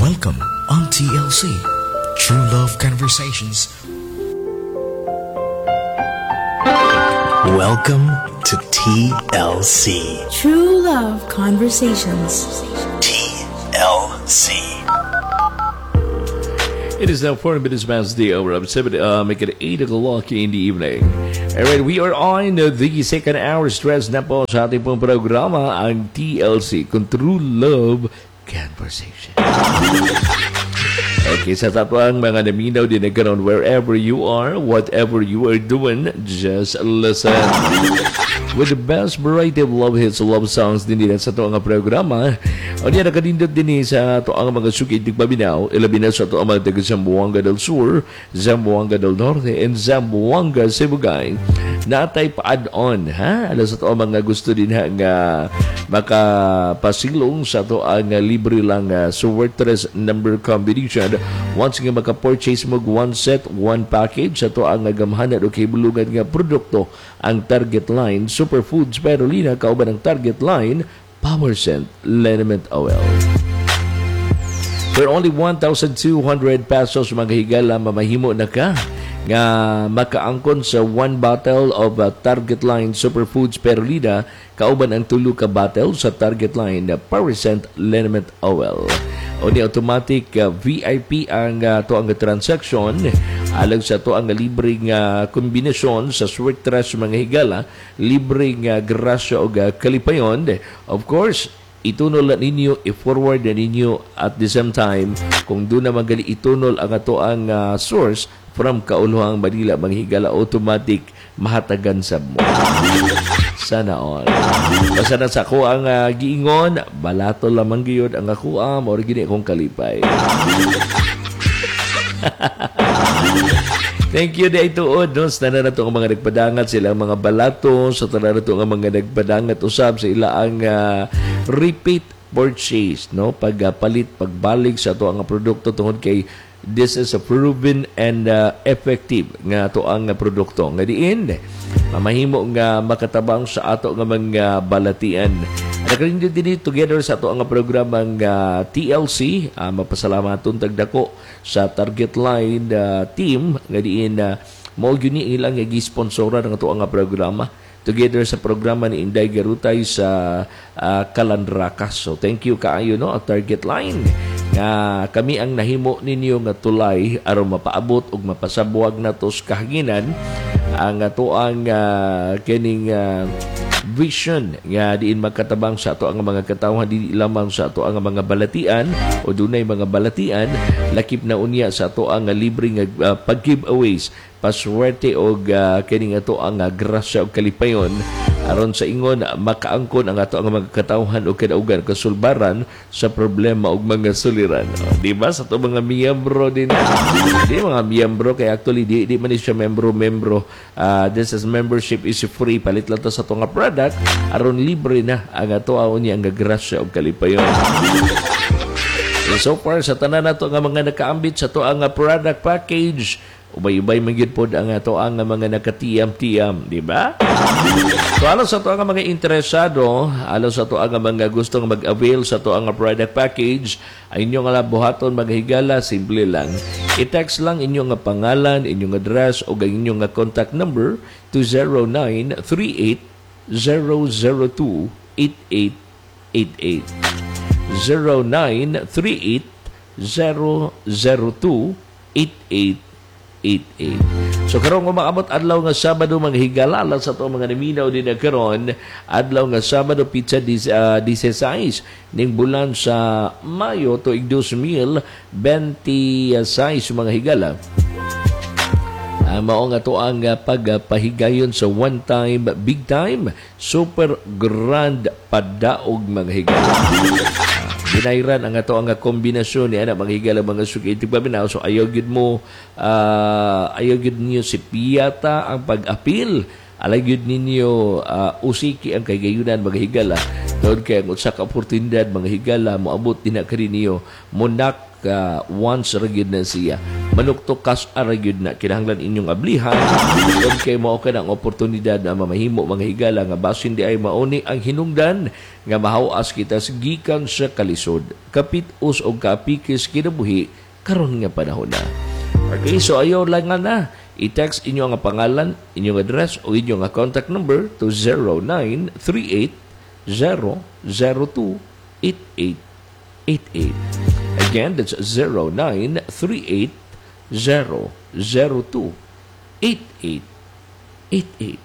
Welcome on TLC, True Love Conversations. Welcome to TLC. True Love Conversations. TLC. It is now 4 minutes past the hour of 7, make it 8 o'clock in the evening. Alright, we are on the second hour stress na po sa ating pong programa, ang TLC, kung True Love Conversation. Okay, sa tatwang mga naminaw din nagkaroon, wherever you are, whatever you are doing, just listen. With the best variety of love hits, love songs din nila sa ito ang programa. O niya nakadindot din sa ito ang mga sukit ng paminaw, ilabi na sa ito ang mga taga Zamboanga del Sur, Zamboanga del Norte, and Zamboanga, Sibugay. Natay pa-add-on, ha? Alam sa ito ang mga gusto din nga makapasilong sa ito ang libre lang Suwertres number combination. Once nga maka-purchase mo one set, one package, sa ito ang gamhanan o kibulungan nga produkto ang target line, Superfoods Perolina, kauban ang target line, Power Scent Liniment Oil. For only 1,200 pesos mga higala, mamahimo na ka nga makaangkon sa one bottle of target line Superfoods Perolina, kauban ang tulo ka bottle sa target line Power Scent Liniment Oil. O ni automatic VIP ang to ang transaction alang sa to ang libreng kombinasyon sa Suwertres mga higala, libreng grasya o kalipayon. Of course, itunol na ninyo, i-forward na ninyo at the same time kung doon na magali itunol ang ato ang source from Kauluhang Manila mga higala, automatic mahatagan sa mo. Sana all. Basta na sa ako ang giingon, balato lamang giyod ang ako or gini akong kalipay. Thank you day tuod, no? Sa tanan na ito ang mga nagpadangat silang mga balato, sa tanan na ito ang mga nagpadangat usab sa ilaang repeat purchase, no? Pagpalit, pagbalik sa ito ang produkto tungod kay this is a proven and effective nga ito ang produkto. Nga diin, mamahimo nga makatabang sa ato nga mga balatian. Nakarinyo din together sa ato ang programang TLC. Mapasalamatun tagdako sa target line team nga diin mao gyud ni ilang gi-sponsora ng ato ang programa together sa programa ni Inday Garutay sa Calandracas. So thank you kaayo no target line. Kami ang nahimo ninyo nga tulay aron mapaabot ug mapasabuag natos kahanginan ang ato ang kining vision nga diin magkatabang sa ato ang mga katawhan, di lamang sa ato ang mga balatian o dunay mga balatian, lakip na unya sa ato ang libre nga pag-giveaways, paswerte o kining ato ang grasya o kalipayon aron sa ingon makaangkon ang ato ang mga katawhan o kadaugan kasulbaran sa problema og mga suliran. Di ba sa ato mga miyembro din, di mga miyembro kay actually di man siya membro. This is membership is free, palit lang to sa ato nga product aron libre na ang ato unya ang grasya og kalipayon. So far sa tanan nato nga mga nakaambit sa ato ang product package, ubay-ubay mangyud pod ang ato ang mga nakatiyam-tiyam, di ba? So alam sa ato ang mga interesado, alam sa ato ang mga gustong mag-avail sa ato ang product package, ay inyong buhaton maghigala, simple lang. I-text lang inyong pangalan, inyong address o inyong contact number to 0938-002-8888. 0938-002-8888. So karong umaabot adlaw nga Sabado mga higala sa to mga naminaw din karon adlaw nga Sabado pizza 16 ning bulan sa Mayo tuig 2026 mga higala. Mao nga to ang pagpahigayon sa one time, big time, super grand padaog mga higala. Binayran ang ato ang kombinasyon ni ana mga higala mga sukit paminaw. So ayaw gid niyo si piyata ang pag-apil, alay gid ninyo usiki ang kagayunan mga higala. Tod kay ang usa ka oportunidad mga higala moabot din na kani niyo monak once ra gid na siya. manukto kas aragyod na kinahanglan inyong ablihan kung kay mao ka ng oportunidad na mamahimo mga higala nga basin di ay mauni ang hinungdan nga mahawas kita sa gikan sa kalisod kapit-us o kapikis kinabuhi karon nga panahon na. Okay, so ayaw lang nga na i-text inyo nga pangalan, inyong address o inyong nga contact number to 0938-002-8888. Again, that's 0938-002-8888.